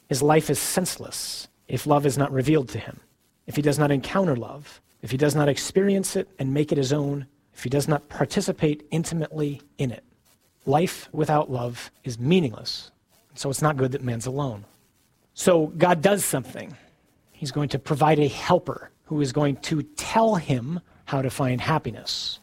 His life is senseless if love is not revealed to him, if he does not encounter love, if he does not experience it and make it his own, if he does not participate intimately in it. Life without love is meaningless. So it's not good that man's alone. So God does something. He's going to provide a helper who is going to tell him how to find happiness.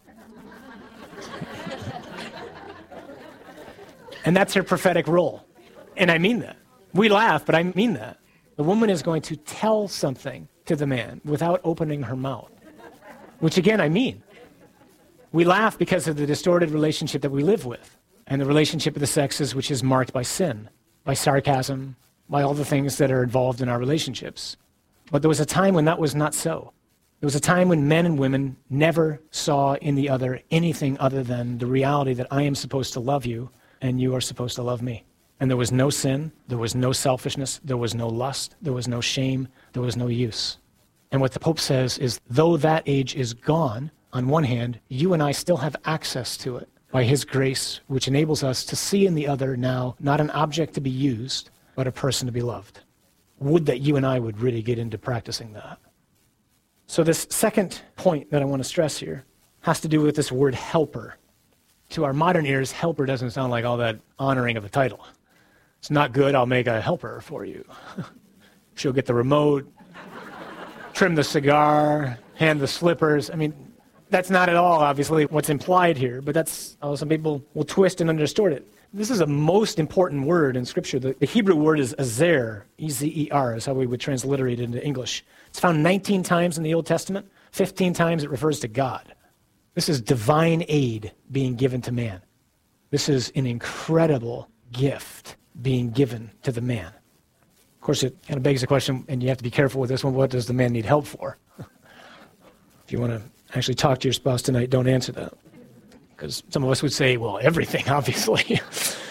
And that's her prophetic role. And I mean that. We laugh, but I mean that. The woman is going to tell something to the man without opening her mouth, which again, I mean. We laugh because of the distorted relationship that we live with and the relationship of the sexes, which is marked by sin, by sarcasm, by all the things that are involved in our relationships. But there was a time when that was not so. There was a time when men and women never saw in the other anything other than the reality that I am supposed to love you and you are supposed to love me. And there was no sin, there was no selfishness, there was no lust, there was no shame, there was no use. And what the Pope says is, though that age is gone, on one hand, you and I still have access to it by his grace, which enables us to see in the other now not an object to be used, but a person to be loved. Would that you and I would really get into practicing that. So this second point that I want to stress here has to do with this word helper. To our modern ears, helper doesn't sound like all that honoring of a title. It's not good, I'll make a helper for you. She'll get the remote, trim the cigar, hand the slippers. I mean, that's not at all, obviously, what's implied here, but that's how some people will twist and distort it. This is a most important word in Scripture. The Hebrew word is ezer, E-Z-E-R, is how we would transliterate it into English. It's found 19 times in the Old Testament. 15 times it refers to God. This is divine aid being given to man. This is an incredible gift being given to the man. Of course, it kind of begs the question, and you have to be careful with this one, what does the man need help for? If you want to actually talk to your spouse tonight, don't answer that. Because some of us would say, well, everything, obviously.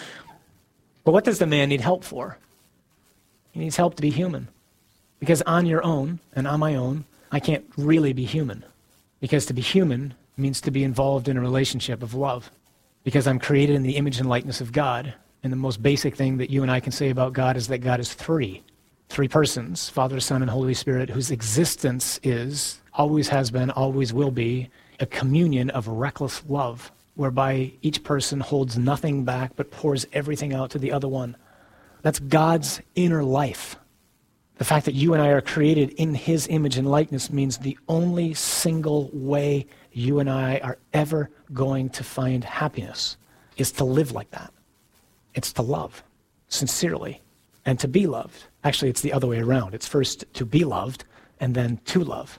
But what does the man need help for? He needs help to be human. Because on your own, and on my own, I can't really be human. Because to be human means to be involved in a relationship of love. Because I'm created in the image and likeness of God. And the most basic thing that you and I can say about God is that God is three persons, Father, Son, and Holy Spirit, whose existence is, always has been, always will be, a communion of reckless love, whereby each person holds nothing back but pours everything out to the other one. That's God's inner life. The fact that you and I are created in his image and likeness means the only single way you and I are ever going to find happiness is to live like that. It's to love sincerely and to be loved. Actually, it's the other way around. It's first to be loved and then to love.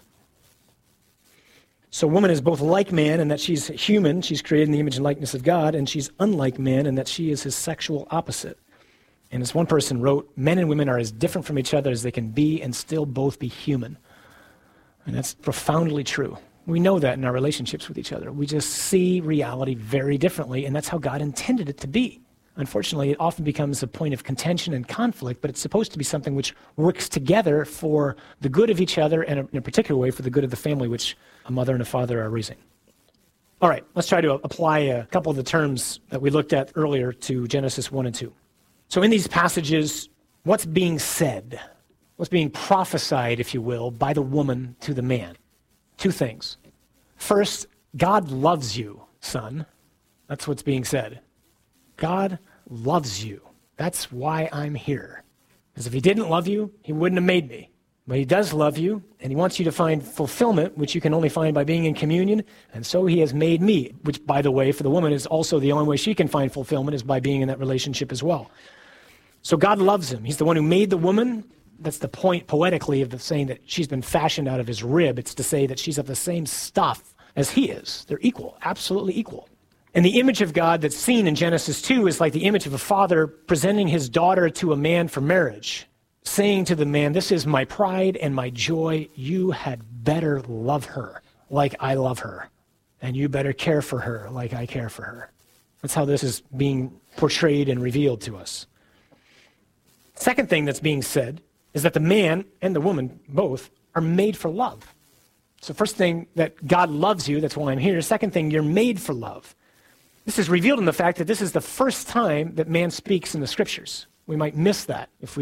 So woman is both like man in that she's human, she's created in the image and likeness of God, and she's unlike man in that she is his sexual opposite. And as one person wrote, men and women are as different from each other as they can be and still both be human. And that's profoundly true. We know that in our relationships with each other. We just see reality very differently, and that's how God intended it to be. Unfortunately, it often becomes a point of contention and conflict, but it's supposed to be something which works together for the good of each other and in a particular way for the good of the family, which a mother and a father are raising. All right, let's try to apply a couple of the terms that we looked at earlier to Genesis 1 and 2. So in these passages, what's being said, what's being prophesied, if you will, by the woman to the man? Two things. First, God loves you, son. That's what's being said. God loves you. That's why I'm here. Because if he didn't love you, he wouldn't have made me. But he does love you, and he wants you to find fulfillment, which you can only find by being in communion, and so he has made me, which, by the way, for the woman is also the only way she can find fulfillment is by being in that relationship as well. So God loves him. He's the one who made the woman. That's the point poetically of the saying that she's been fashioned out of his rib. It's to say that she's of the same stuff as he is. They're equal, absolutely equal. And the image of God that's seen in Genesis 2 is like the image of a father presenting his daughter to a man for marriage, saying to the man, this is my pride and my joy. You had better love her like I love her, and you better care for her like I care for her. That's how this is being portrayed and revealed to us. Second thing that's being said is that the man and the woman both are made for love. So first thing, that God loves you, that's why I'm here. Second thing, you're made for love. This is revealed in the fact that this is the first time that man speaks in the scriptures. We might miss that if we